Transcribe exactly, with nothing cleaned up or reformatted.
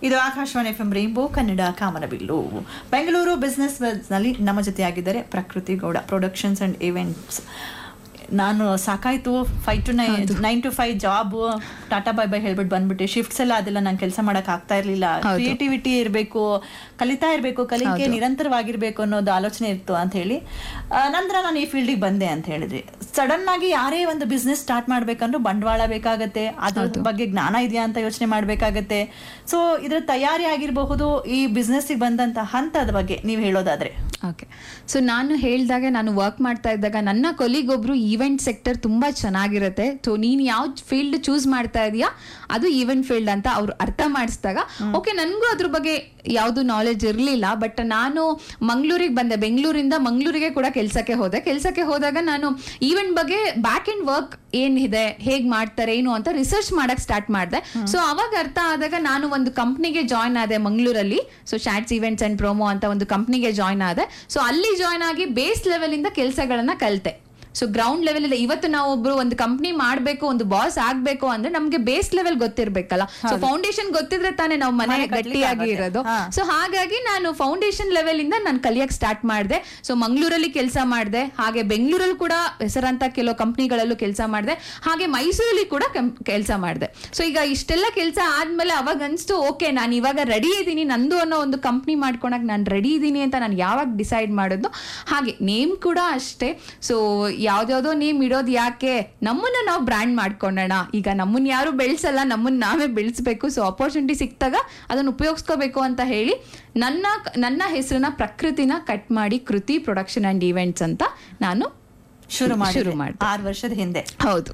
ಇದು Akashvani F M rainbow Kannada ಕಾಮನಬಿಲ್ಲು. Bengaluru business ನಲ್ಲಿ ನಮ್ಮ ಜೊತೆ ಆಗಿದ್ದಾರೆ ಪ್ರಕೃತಿ ಗೌಡ, ಪ್ರೊಡಕ್ಷನ್ಸ್ ಅಂಡ್ ಇವೆಂಟ್ಸ್. ನಾನು ಸಾಕಾಯ್ತು five to nine nine to five job tata bye bye ಹೇಳ್ಬಿಟ್ಟು ಬಂದ್ಬಿಟ್ಟೆ. ಶಿಫ್ಟ್ಸ್ ಎಲ್ಲ ಅದೆಲ್ಲ ನಂಗೆ ಕೆಲಸ ಮಾಡಕ್ ಆಗ್ತಾ ಇರ್ಲಿಲ್ಲ. ಕ್ರಿಯೇಟಿವಿಟಿ ಇರಬೇಕು, ಕಲಿತಾ ಇರಬೇಕು, ಕಲಿಕೆ ನಿರಂತರವಾಗಿರ್ಬೇಕು ಅನ್ನೋದು ಆಲೋಚನೆ ಇತ್ತು ಅಂತ ಹೇಳಿ ನಂತರ ನಾನು ಈ ಫೀಲ್ಡಿಗೆ ಬಂದೆ ಅಂತ ಹೇಳಿದ್ರಿ. ಸಡನ್ ಆಗಿ ಯಾರೇ ಒಂದು ಬಿಸ್ನೆಸ್ ಸ್ಟಾರ್ಟ್ ಮಾಡ್ಬೇಕಂದ್ರೂ ಬಂಡವಾಳ ಬೇಕಾಗತ್ತೆ, ಅದ್ರ ಬಗ್ಗೆ ಜ್ಞಾನ ಇದೆಯಾ ಅಂತ ಯೋಚನೆ ಮಾಡ್ಬೇಕಾಗತ್ತೆ. ಸೊ ಇದ್ರ ತಯಾರಿ ಆಗಿರಬಹುದು. ಈ ಬಿಸ್ನೆಸ್ ಬಂದಂತ ಹಂತದ ಬಗ್ಗೆ ನೀವು ಹೇಳೋದಾದ್ರೆ. ಓಕೆ, ಸೊ ನಾನು ಹೇಳಿದಾಗ ನಾನು ವರ್ಕ್ ಮಾಡ್ತಾ ಇದ್ದಾಗ ನನ್ನ ಕೊಲೀಗ್ ಒಬ್ರು ಈವೆಂಟ್ ಸೆಕ್ಟರ್ ತುಂಬಾ ಚೆನ್ನಾಗಿರುತ್ತೆ, ಸೊ ನೀನ್ ಯಾವ ಫೀಲ್ಡ್ ಚೂಸ್ ಮಾಡ್ತಾ ಇದೀಯಾ ಅದು ಈವೆಂಟ್ ಫೀಲ್ಡ್ ಅಂತ ಅವ್ರು ಅರ್ಥ ಮಾಡಿಸಿದಾಗ ಓಕೆ, ನನ್ಗೂ ಅದ್ರ ಬಗ್ಗೆ ಯಾವ್ದು ನಾಲೆಜ್ ಇರ್ಲಿಲ್ಲ. ಬಟ್ ನಾನು ಮಂಗ್ಳೂರಿಗೆ ಬಂದೆ, ಬೆಂಗಳೂರಿಂದ ಮಂಗ್ಳೂರಿಗೆ ಕೂಡ ಕೆಲ್ಸಕ್ಕೆ ಹೋದೆ. ಕೆಲ್ಸಕ್ಕೆ ಹೋದಾಗ ನಾನು ಈವೆಂಟ್ ಬಗ್ಗೆ ಬ್ಯಾಕ್ ಅಂಡ್ ವರ್ಕ್ ಏನಿದೆ, ಹೇಗ್ ಮಾಡ್ತಾರೆ ಏನು ಅಂತ ರಿಸರ್ಚ್ ಮಾಡಕ್ ಸ್ಟಾರ್ಟ್ ಮಾಡಿದೆ. ಸೊ ಅವಾಗ ಅರ್ಥ ಆದಾಗ ನಾನು ಒಂದು ಕಂಪ್ನಿಗೆ ಜಾಯ್ನ್ ಆದೆ ಮಂಗ್ಳೂರಲ್ಲಿ. So shots events and promo ಅಂತ ಒಂದು ಕಂಪ್ನಿಗೆ ಜಾಯ್ನ್ ಆದೆ. ಸೊ ಅಲ್ಲಿ ಜಾಯ್ನ್ ಆಗಿ ಬೇಸ್ ಲೆವೆಲ್ ಇಂದ ಕೆಲಸಗಳನ್ನ ಕಲಿತೆ. ಸೊ ಗ್ರೌಂಡ್ ಲೆವೆಲ್ ಇಲ್ಲ. ಇವತ್ತು ನಾವು ಒಬ್ರು ಒಂದು ಕಂಪ್ನಿ ಮಾಡ್ಬೇಕು, ಒಂದು ಬಾಸ್ ಆಗ್ಬೇಕು ಅಂದ್ರೆ ನಮ್ಗೆ ಬೇಸ್ ಲೆವೆಲ್ ಗೊತ್ತಿರ್ಬೇಕಲ್ಲ. ಸೊ ಫೌಂಡೇಶನ್ ಗೊತ್ತಿದ್ರೆ ತಾನೇ ನಾವು ಮನೆ ಗಟ್ಟಿಯಾಗಿ ಇರೋದು. ಸೊ ಹಾಗಾಗಿ ನಾನು ಫೌಂಡೇಶನ್ ಲೆವೆಲ್ ಇಂದ ನಾನು ಕಲಿಯಕ್ ಸ್ಟಾರ್ಟ್ ಮಾಡಿದೆ. ಸೊ ಮಂಗಳೂರಲ್ಲಿ ಕೆಲಸ ಮಾಡಿದೆ, ಹಾಗೆ ಬೆಂಗಳೂರಲ್ಲಿ ಕೂಡ ಹೆಸರಂತ ಕೆಲವು ಕಂಪ್ನಿಗಳಲ್ಲೂ ಕೆಲಸ ಮಾಡಿದೆ, ಹಾಗೆ ಮೈಸೂರಲ್ಲಿ ಕೂಡ ಕೆಲಸ ಮಾಡಿದೆ. ಸೊ ಈಗ ಇಷ್ಟೆಲ್ಲ ಕೆಲಸ ಆದ್ಮೇಲೆ ಅವಾಗ ಅನ್ಸ್ತು ಓಕೆ, ನಾನು ಇವಾಗ ರೆಡಿ ಇದ್ದೀನಿ, ನಂದು ಅನ್ನೋ ಒಂದು ಕಂಪ್ನಿ ಮಾಡ್ಕೊಳಕ್ ನಾನು ರೆಡಿ ಇದ್ದೀನಿ ಅಂತ ನಾನು ಯಾವಾಗ ಡಿಸೈಡ್ ಮಾಡೋದು. ಹಾಗೆ ನೇಮ್ ಕೂಡ ಅಷ್ಟೇ. ಸೊ ಯಾವ್ದ್ಯಾವ್ದೋ ನೇಮ್ ಇಡೋದು ಯಾಕೆ, ನಮ್ಮನ್ನ ನಾವು ಬ್ರ್ಯಾಂಡ್ ಮಾಡ್ಕೊಂಡೋಣ. ಈಗ ನಮ್ಮನ್ನ ಯಾರು ಬೆಳೆಸಲ್ಲ, ನಮ್ಮನ್ನ ನಾವೇ ಬೆಳೆಸ್ಬೇಕು. ಸೊ ಅಪರ್ಚುನಿಟಿ ಸಿಕ್ತಾಗ ಅದನ್ನ ಉಪಯೋಗಿಸ್ಕೋಬೇಕು ಅಂತ ಹೇಳಿ ನನ್ನ ನನ್ನ ಹೆಸರನ್ನ ಪ್ರಕೃತಿನ ಕಟ್ ಮಾಡಿ ಕೃತಿ ಪ್ರೊಡಕ್ಷನ್ ಅಂಡ್ ಈವೆಂಟ್ಸ್ ಅಂತ ನಾನು ಶುರು ಮಾಡಿ ಶುರು ಮಾಡಿ ಆರು ವರ್ಷದ ಹಿಂದೆ. ಹೌದು.